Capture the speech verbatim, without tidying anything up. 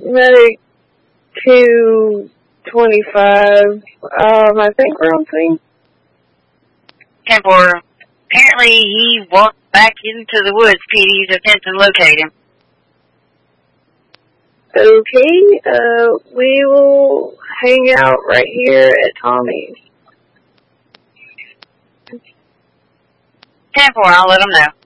Medic two twenty-five. Um, I think we're on scene. ten four. Apparently he walked back into the woods. P D's attempting to locate him. Okay, uh, we will hang out right here at Tommy's. ten four, I'll let him know.